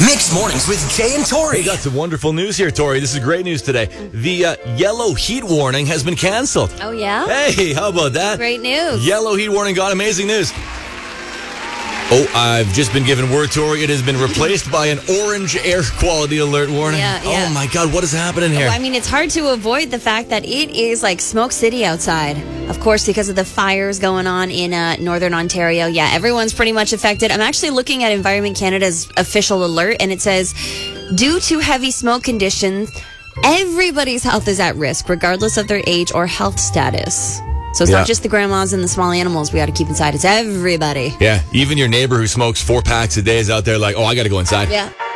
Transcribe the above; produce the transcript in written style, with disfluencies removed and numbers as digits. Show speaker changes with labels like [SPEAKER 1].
[SPEAKER 1] Mixed Mornings with Jay and Tori.
[SPEAKER 2] We got some wonderful news here, Tori. This is great news today. The yellow heat warning has been canceled.
[SPEAKER 3] Oh, yeah?
[SPEAKER 2] Hey, how about that?
[SPEAKER 3] Great news.
[SPEAKER 2] Yellow heat warning got amazing news. Oh, I've just been given word, Tori. It has been replaced by an orange air quality alert warning.
[SPEAKER 3] Yeah.
[SPEAKER 2] Oh, my God. What is happening here?
[SPEAKER 3] Well, I mean, it's hard to avoid the fact that it is like Smoke City outside. Of course, because of the fires going on in northern Ontario. Yeah, everyone's pretty much affected. I'm actually looking at Environment Canada's official alert, and it says, due to heavy smoke conditions, everybody's health is at risk, regardless of their age or health status. So it's not just the grandmas and the small animals we got to keep inside. It's everybody.
[SPEAKER 2] Yeah, even your neighbor who smokes 4 packs a day is out there like, oh, I got to go inside.
[SPEAKER 3] Yeah.